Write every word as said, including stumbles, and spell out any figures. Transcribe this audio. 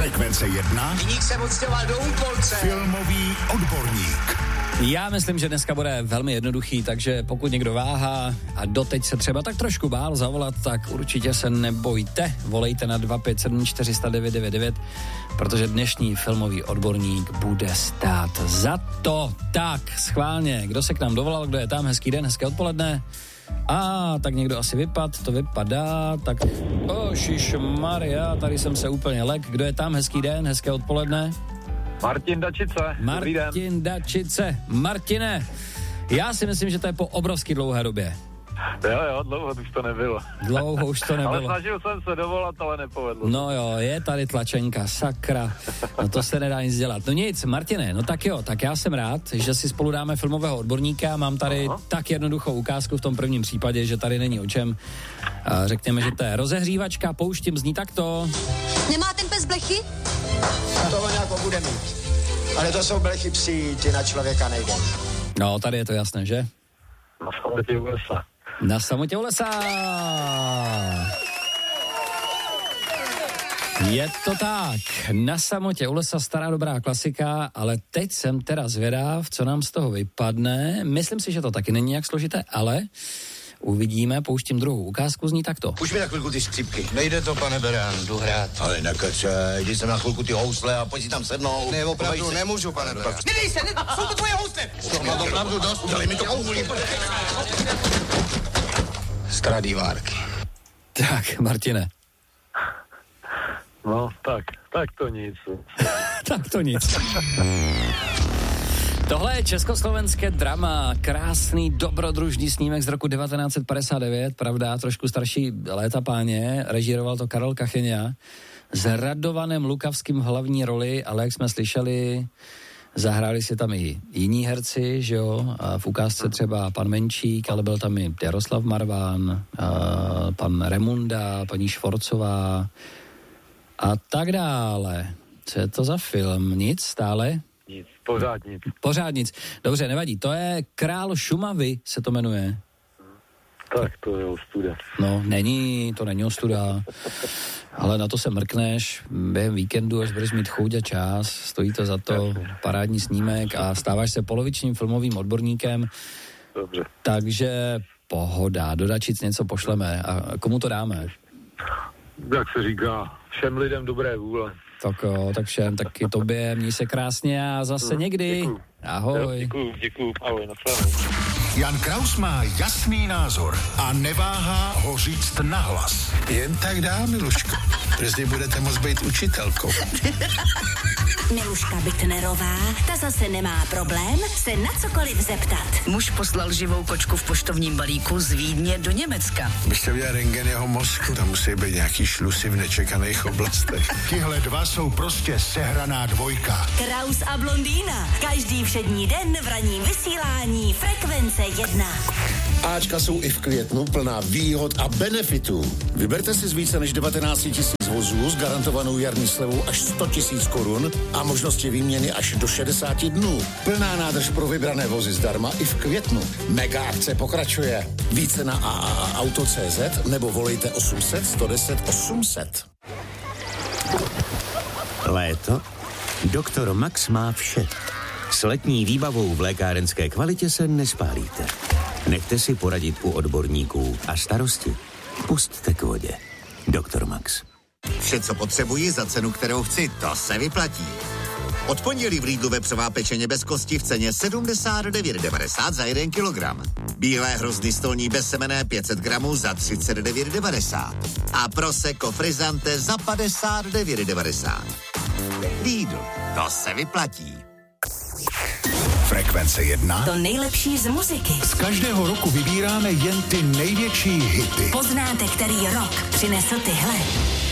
Frekvence jedna. Viník se odstěhoval do Úpolce. Filmový odborník. Já myslím, že dneska bude velmi jednoduchý, takže pokud někdo váhá a doteď se třeba tak trošku bál zavolat, tak určitě se nebojte. Volejte na dva pět sedm čtyři nula devět devět devět, protože dnešní filmový odborník bude stát za to. Tak, schválně, kdo se k nám dovolal, kdo je tam, hezký den, hezké odpoledne. A tak někdo asi vypad, to vypadá, tak ošišmarja, tady jsem se úplně lek. Kdo je tam, hezký den, hezké odpoledne. Martin Dačice. Martin Dačice. Martine, já si myslím, že to je po obrovský dlouhé době. Jo, jo, dlouho už to nebylo. Dlouho už to nebylo. Ale snažil jsem se dovolat, ale nepovedlo. No jo, je tady tlačenka, sakra. No to se nedá nic dělat. No nic, Martine, no tak jo, tak já jsem rád, že si spolu dáme filmového odborníka. Mám tady Aha. tak jednoduchou ukázku v tom prvním případě, že tady není o čem. A řekněme, že to je rozehřívačka, pouštím, zní takto. Nemá ten pes blechy? To nějakou bude mít. Ale to jsou blechy psí, ty na člověka nejde. No, tady je to jasné, že? Na samotě u lesa. Na samotě u lesa. Je to tak. Na samotě u lesa, stará dobrá klasika, ale teď jsem teda zvědav, co nám z toho vypadne. Myslím si, že to taky není jak složité, ale uvidíme, pouštím druhou ukázku, zní takto. Už mi na chvilku ty skřipky. Nejde to, pane Berán, jdu hrát. Ale nekačej, jdi sem na chvilku ty housle a pojď si tam sednout. Ne, opravdu nemůžu, pane Berán. Nedej se, ne, jsou to tvoje housle. To má opravdu dost. Udělej mi to koulí. Stradivárky. Tak, Martine. No, tak, tak to nic. Tak to nic. Tohle je československé drama, krásný dobrodružný snímek z roku devatenáct set padesát devět, pravda, trošku starší léta páně, režíroval to Karel Kachyňa, s Radovanem Lukavským v hlavní roli, ale jak jsme slyšeli, zahráli si tam i jiní herci, že jo, a v ukázce třeba pan Menčík, ale byl tam i Jaroslav Marván, pan Remunda, paní Švorcová a tak dále. Co je to za film? Nic stále? Nic, pořád nic. Pořád nic. Dobře, nevadí. To je Král Šumavy, se to jmenuje. Tak to je ostuda. No, není, to není ostuda. Ale na to se mrkneš během víkendu, až budeš mít chuť a čas. Stojí to za to, parádní snímek a stáváš se polovičním filmovým odborníkem. Dobře. Takže pohoda, do Dačic něco pošleme. A komu to dáme? Jak se říká, všem lidem dobré vůle. Tak jo, tak všem, taky tobě, měj se krásně a zase někdy. Děkuju. Ahoj. Děkuju, děkuju, ahoj, nasledanou. Jan Kraus má jasný názor a neváhá ho říct nahlas. Jen tak dá, Miluško. Brzy budete moct být učitelkou. Miluška Bittnerová, ta zase nemá problém se na cokoliv zeptat. Muž poslal živou kočku v poštovním balíku z Vídně do Německa. Byste viděl rentgen jeho mozku, tam musí být nějaký šlusy v nečekaných oblastech. Tihle dva jsou prostě sehraná dvojka. Kraus a blondýna. Každý všední den v ranním vysílání Frekvence jedna. Ačka jsou i v květnu plná výhod a benefitů. Vyberte si z více než devatenáct tisíc vozů s garantovanou jarní slevou až sto tisíc korun a možnosti výměny až do šedesát dnů. Plná nádrž pro vybrané vozy zdarma i v květnu. Mega akce pokračuje. Více na a a a auto tečka cé zet nebo volejte osm set sto deset osm set. Léto? Doktor Max má vše. S letní výbavou v lékárenské kvalitě se nespálíte. Nechte si poradit u odborníků a starosti pusťte k vodě. Doktor Max. Vše, co potřebuji za cenu, kterou chci, to se vyplatí. Od pondělí v Lidlu vepřová pečeně bez kosti v ceně sedmdesát devět devadesát za jeden kilogram. Bílé hrozny stolní bezsemenné pět set gramů za třicet devět devadesát. A prosecco frizzante za padesát devět devadesát. Lidl, to se vyplatí. Frekvence jedna. To nejlepší z muziky. Z každého roku vybíráme jen ty největší hity. Poznáte, který rok přinesl tyhle.